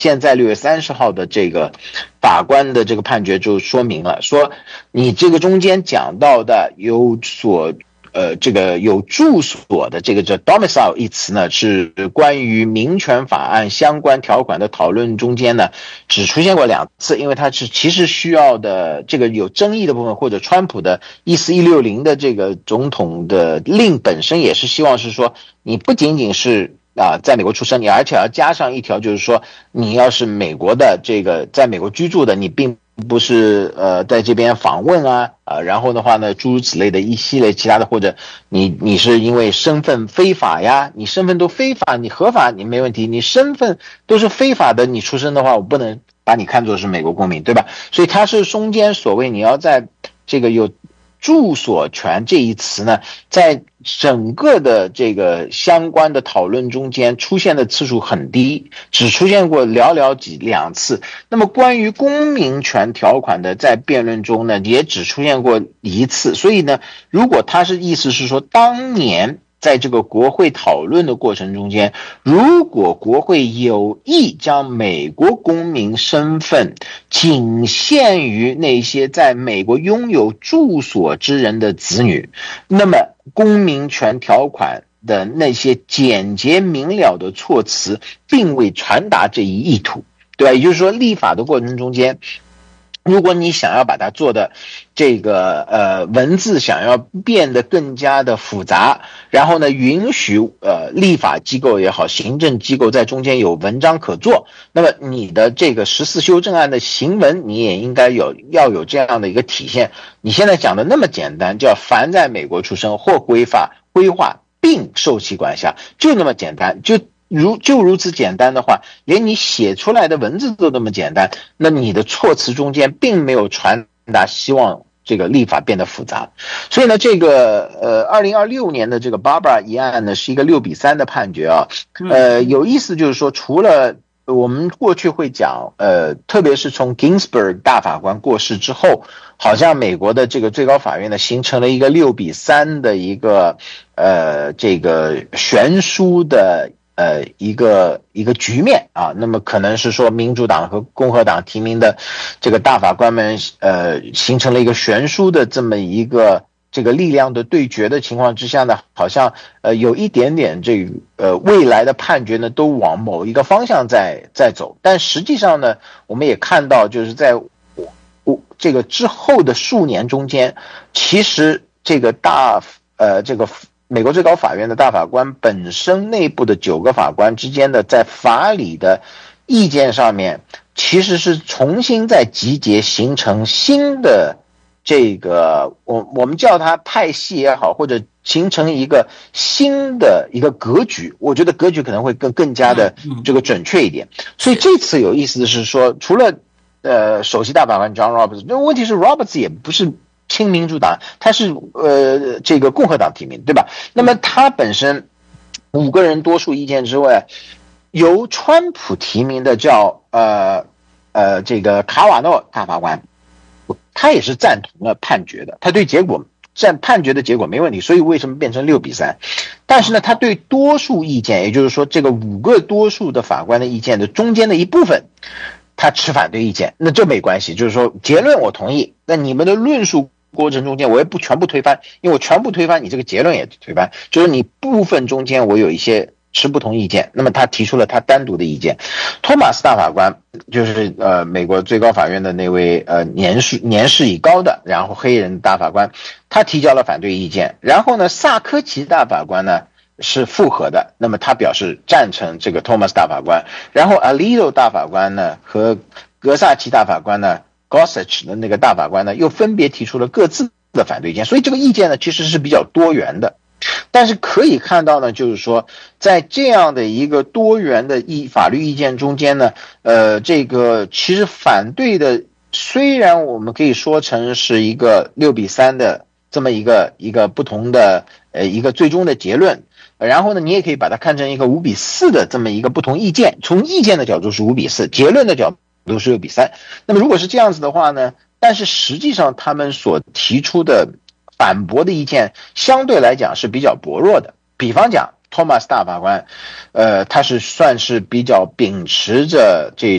现在6月30号的这个法官的这个判决就说明了，说你这个中间讲到的这个有住所的这个叫 domicile 一词呢，是关于民权法案相关条款的讨论中间呢，只出现过2次，因为它是其实需要的这个有争议的部分，或者川普的14160的这个总统的令本身也是希望是说，你不仅仅是在美国出生，你而且要加上一条，就是说你要是美国的这个在美国居住的，你并不是在这边访问然后的话呢，诸如此类的一系列其他的，或者你是因为身份非法呀，你身份都非法，你合法你没问题，你身份都是非法的，你出生的话，我不能把你看作是美国公民，对吧？所以它是中间所谓你要在这个有住所权这一词呢，在整个的这个相关的讨论中间出现的次数很低，只出现过寥寥2次。那么关于公民权条款的在辩论中呢，也只出现过1次。所以呢，如果他是意思是说，当年在这个国会讨论的过程中间，如果国会有意将美国公民身份仅限于那些在美国拥有住所之人的子女，那么公民权条款的那些简洁明了的措辞并未传达这一意图，对吧？也就是说，立法的过程中间，如果你想要把它做的这个文字想要变得更加的复杂，然后呢允许立法机构也好，行政机构在中间有文章可做，那么你的这个14修正案的行文你也应该要有这样的一个体现。你现在讲的那么简单，叫凡在美国出生或规划并受其管辖，就那么简单，就如此简单的话，连你写出来的文字都那么简单，那你的措辞中间并没有传达希望这个立法变得复杂。所以呢，这个2026年的这个 Barbara 一案呢，是一个6-3的判决啊。有意思就是说，除了我们过去会讲特别是从 Ginsburg 大法官过世之后，好像美国的这个最高法院呢形成了一个6-3的一个这个悬殊的一个局面啊。那么可能是说民主党和共和党提名的这个大法官们形成了一个悬殊的这么一个这个力量的对决的情况之下呢，好像有一点点这个未来的判决呢都往某一个方向在走。但实际上呢，我们也看到就是在这个之后的数年中间，其实这个这个美国最高法院的大法官本身内部的9个法官之间的在法理的意见上面，其实是重新再集结形成新的这个我们叫它派系也好，或者形成一个新的一个格局，我觉得格局可能会更加的这个准确一点。所以这次有意思的是说，除了首席大法官 John Roberts， 那问题是 Roberts 也不是亲民主党，他是这个共和党提名，对吧？那么他本身5个人多数意见之外，由川普提名的叫这个卡瓦诺大法官，他也是赞同了判决的，他对判决的结果没问题，所以为什么变成6-3？但是呢，他对多数意见，也就是说这个5个多数的法官的意见的中间的一部分，他持反对意见，那这没关系，就是说结论我同意，那你们的论述过程中间我也不全部推翻，因为我全部推翻，你这个结论也推翻，就是你部分中间我有一些持不同意见，那么他提出了他单独的意见。托马斯大法官就是美国最高法院的那位年事已高的然后黑人大法官，他提交了反对意见。然后呢，萨科齐大法官呢是复合的，那么他表示赞成这个托马斯大法官。然后 Alito 大法官呢和格萨奇大法官呢 Gorsuch 的那个大法官呢又分别提出了各自的反对意见，所以这个意见呢其实是比较多元的。但是可以看到呢，就是说在这样的一个多元的法律意见中间呢，这个其实反对的虽然我们可以说成是一个6-3的这么一个不同的一个最终的结论，然后呢你也可以把它看成一个5-4的这么一个不同意见，从意见的角度是5-4，结论的角度是6-3。那么如果是这样子的话呢，但是实际上他们所提出的反驳的意见相对来讲是比较薄弱的。比方讲 Thomas 大法官，他是算是比较秉持着这